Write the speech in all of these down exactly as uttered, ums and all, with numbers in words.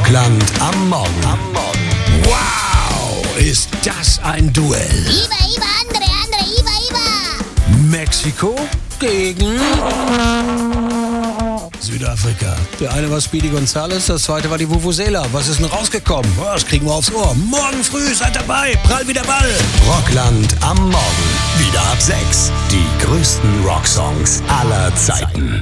Rockland am Morgen. Am Morgen. Wow, ist das ein Duell. Iba, Iba, andere, andere, Iba, Iba. Mexiko gegen Südafrika. Der eine war Speedy Gonzales, das zweite war die Vuvuzela. Was ist denn rausgekommen? Oh, das kriegen wir aufs Ohr. Morgen früh seid dabei. Prall wieder Ball. Rockland am Morgen. Wieder ab sechs. Die größten Rocksongs aller Zeiten.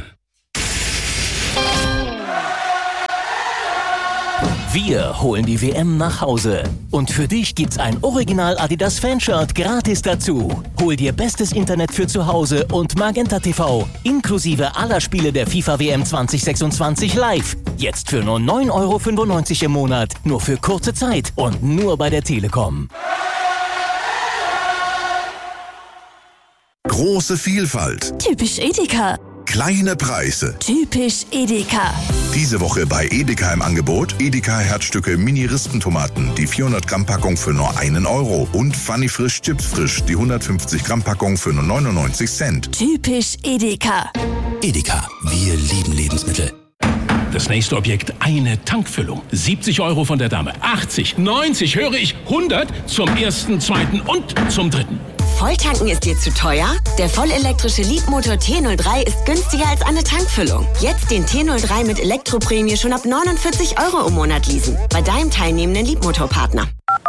Wir holen die W M nach Hause. Und für dich gibt's ein Original Adidas Fanshirt gratis dazu. Hol dir bestes Internet für zu Hause und Magenta T V. Inklusive aller Spiele der FIFA W M zwanzig sechsundzwanzig live. Jetzt für nur neun Euro fünfundneunzig im Monat. Nur für kurze Zeit und nur bei der Telekom. Große Vielfalt. Typisch Edeka. Kleine Preise. Typisch Edeka. Diese Woche bei Edeka im Angebot Edeka Herzstücke Mini-Rispentomaten, die vierhundert Gramm Packung für nur einen Euro und Funny Frisch Chips Frisch, die hundertfünfzig Gramm Packung für nur neunundneunzig Cent. Typisch Edeka. Edeka, wir lieben Lebensmittel. Das nächste Objekt, eine Tankfüllung. siebzig Euro von der Dame, achtzig, neunzig, höre ich, hundert zum ersten, zweiten und zum dritten. Volltanken ist dir zu teuer? Der vollelektrische Leapmotor T null drei ist günstiger als eine Tankfüllung. Jetzt den T null drei mit Elektroprämie schon ab neunundvierzig Euro im Monat leasen. Bei deinem teilnehmenden Leapmotor-Partner.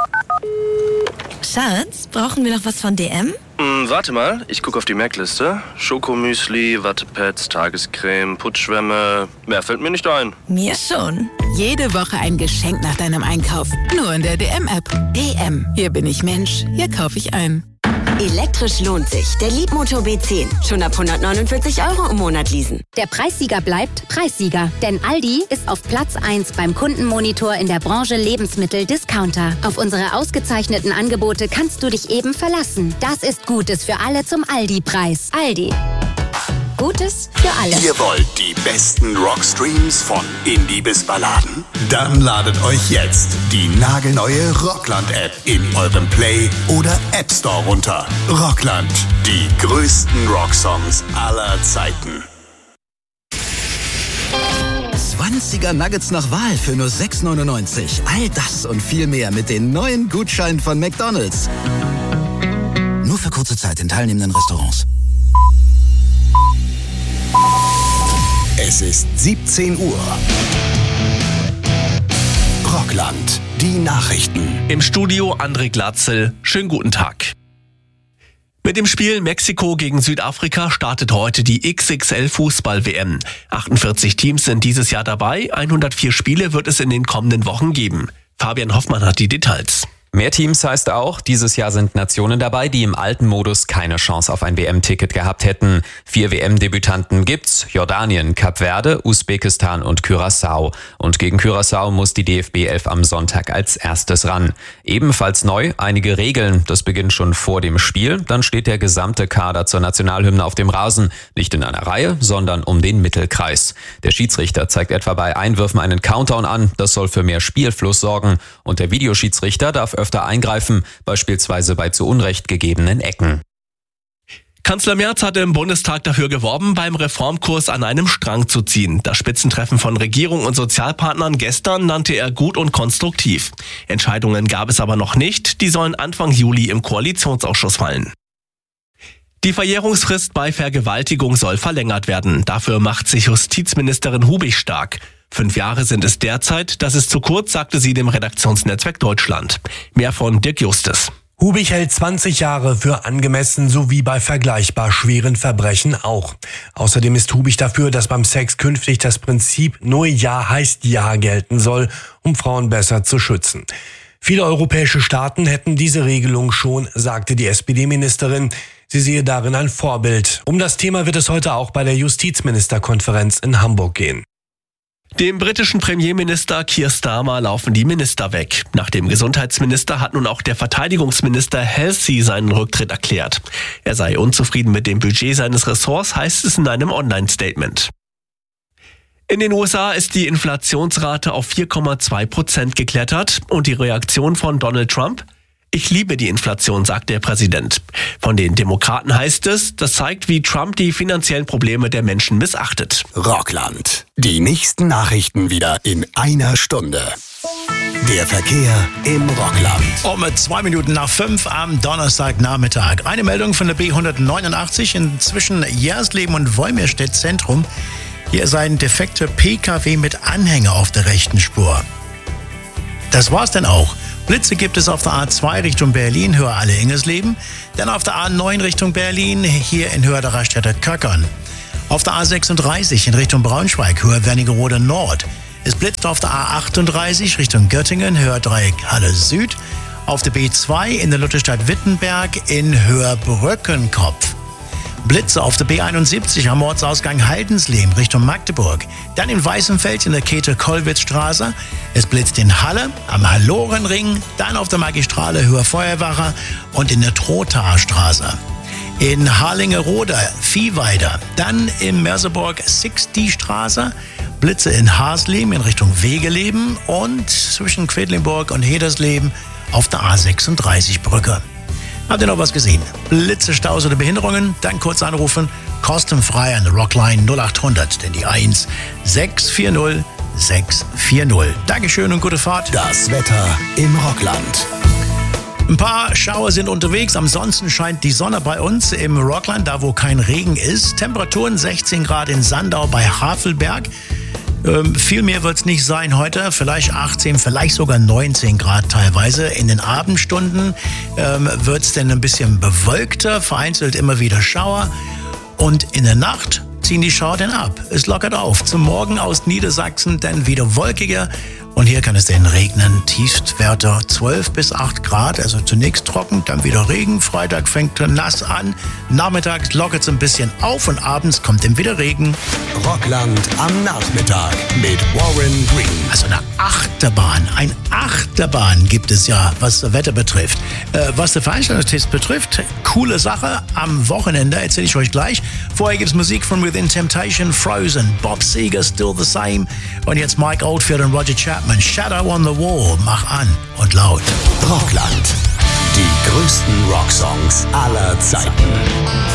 Schatz, brauchen wir noch was von D M? Hm, warte mal, ich gucke auf die Merkliste. Schokomüsli, Wattepads, Tagescreme, Putzschwämme. Mehr fällt mir nicht ein. Mir schon. Jede Woche ein Geschenk nach deinem Einkauf. Nur in der D M-App. D M. Hier bin ich Mensch. Hier kaufe ich ein. Elektrisch lohnt sich. Der Leapmotor B zehn. Schon ab hundertneunundvierzig Euro im Monat leasen. Der Preissieger bleibt Preissieger. Denn Aldi ist auf Platz eins beim Kundenmonitor in der Branche Lebensmittel-Discounter. Auf unsere ausgezeichneten Angebote kannst du dich eben verlassen. Das ist Gutes für alle zum Aldi-Preis. Aldi. Gutes für alle. Ihr wollt die besten Rockstreams von Indie bis Balladen? Dann ladet euch jetzt die nagelneue Rockland-App in eurem Play- oder App Store runter. Rockland, die größten Rocksongs aller Zeiten. zwanziger Nuggets nach Wahl für nur sechs neunundneunzig. All das und viel mehr mit den neuen Gutscheinen von McDonald's. Nur für kurze Zeit in teilnehmenden Restaurants. Es ist siebzehn Uhr. Rockland, die Nachrichten. Im Studio André Glatzel. Schönen guten Tag. Mit dem Spiel Mexiko gegen Südafrika startet heute die X X L-Fußball-W M. achtundvierzig Teams sind dieses Jahr dabei, hundertvier Spiele wird es in den kommenden Wochen geben. Fabian Hoffmann hat die Details. Mehr Teams heißt auch, dieses Jahr sind Nationen dabei, die im alten Modus keine Chance auf ein W M-Ticket gehabt hätten. Vier W M-Debütanten gibt's: Jordanien, Kap Verde, Usbekistan und Curaçao. Und gegen Curaçao muss die D F B elf am Sonntag als erstes ran. Ebenfalls neu einige Regeln. Das beginnt schon vor dem Spiel. Dann steht der gesamte Kader zur Nationalhymne auf dem Rasen. Nicht in einer Reihe, sondern um den Mittelkreis. Der Schiedsrichter zeigt etwa bei Einwürfen einen Countdown an. Das soll für mehr Spielfluss sorgen. Und der Videoschiedsrichter darf öfter eingreifen, beispielsweise bei zu Unrecht gegebenen Ecken. Kanzler Merz hatte im Bundestag dafür geworben, beim Reformkurs an einem Strang zu ziehen. Das Spitzentreffen von Regierung und Sozialpartnern gestern nannte er gut und konstruktiv. Entscheidungen gab es aber noch nicht, die sollen Anfang Juli im Koalitionsausschuss fallen. Die Verjährungsfrist bei Vergewaltigung soll verlängert werden. Dafür macht sich Justizministerin Hubig stark. Fünf Jahre sind es derzeit, das ist zu kurz, sagte sie dem Redaktionsnetzwerk Deutschland. Mehr von Dirk Justus. Hubig hält zwanzig Jahre für angemessen, sowie bei vergleichbar schweren Verbrechen auch. Außerdem ist Hubig dafür, dass beim Sex künftig das Prinzip nur Ja heißt Ja gelten soll, um Frauen besser zu schützen. Viele europäische Staaten hätten diese Regelung schon, sagte die S P D-Ministerin. Sie sehe darin ein Vorbild. Um das Thema wird es heute auch bei der Justizministerkonferenz in Hamburg gehen. Dem britischen Premierminister Keir Starmer laufen die Minister weg. Nach dem Gesundheitsminister hat nun auch der Verteidigungsminister Halsey seinen Rücktritt erklärt. Er sei unzufrieden mit dem Budget seines Ressorts, heißt es in einem Online-Statement. In den U S A ist die Inflationsrate auf vier Komma zwei Prozent geklettert und die Reaktion von Donald Trump? Ich liebe die Inflation, sagt der Präsident. Von den Demokraten heißt es, das zeigt, wie Trump die finanziellen Probleme der Menschen missachtet. Rockland. Die nächsten Nachrichten wieder in einer Stunde. Der Verkehr im Rockland. Um zwei Minuten nach fünf am Donnerstagnachmittag. Eine Meldung von der B hundertneunundachtzig inzwischen Jersleben und Wolmirstedt Zentrum. Hier ist ein defekter P K W mit Anhänger auf der rechten Spur. Das war's dann auch. Blitze gibt es auf der A zwei Richtung Berlin, Höhe Alle-Ingesleben. Dann auf der A neun Richtung Berlin, hier in Höhe der Raststätte Köckern. Auf der A sechsunddreißig in Richtung Braunschweig, Höhe Wernigerode Nord. Es blitzt auf der A achtunddreißig Richtung Göttingen, Höhe Dreieck Halle Süd. Auf der B zwei in der Lutherstadt Wittenberg in Höhe Brückenkopf. Blitze auf der B einundsiebzig am Ortsausgang Haldensleben Richtung Magdeburg. Dann in Weißenfeld in der Käthe-Kollwitz-Straße. Es blitzt in Halle am Hallorenring. Dann auf der Magistrale Höhe Feuerwache und in der Trothaarstraße. In Harlingerode Viehweide. Dann in Merseburg Sixty-Straße. Blitze in Hasleben in Richtung Wegeleben und zwischen Quedlinburg und Hedersleben auf der A sechsunddreißig Brücke. Habt ihr noch was gesehen? Blitze, Staus oder Behinderungen? Dann kurz anrufen. Kostenfrei an der Rockline null acht hundert, denn die eins sechs vier null sechs vier null. Dankeschön und gute Fahrt. Das Wetter im Rockland. Ein paar Schauer sind unterwegs. Ansonsten scheint die Sonne bei uns im Rockland, da wo kein Regen ist. Temperaturen sechzehn Grad in Sandau bei Havelberg. Ähm, viel mehr wird es nicht sein heute, vielleicht achtzehn, vielleicht sogar neunzehn Grad teilweise. In den Abendstunden ähm, wird es dann ein bisschen bewölkter, vereinzelt immer wieder Schauer. Und in der Nacht ziehen die Schauer dann ab. Es lockert auf. Zum Morgen aus Niedersachsen dann wieder wolkiger. Und hier kann es dann regnen. Tiefstwerte zwölf bis acht Grad, also zunächst trocken, dann wieder Regen. Freitag fängt nass an. Nachmittags lockert es ein bisschen auf und abends kommt dann wieder Regen. Rockland am Nachmittag mit Warren Green. Also eine Achterbahn, ein Achterbahn gibt es ja, was das Wetter betrifft. Äh, was der Veranstaltungstest betrifft, coole Sache am Wochenende, erzähle ich euch gleich. Vorher gibt es Musik von Within Temptation, Frozen, Bob Seger, Still the Same und jetzt Mike Oldfield und Roger Chapman. Shadow on the Wall, mach an und laut. Rockland, die größten Rocksongs aller Zeiten.